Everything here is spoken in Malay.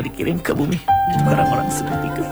kau dikirim ke bumi untuk orang-orang seperti itu.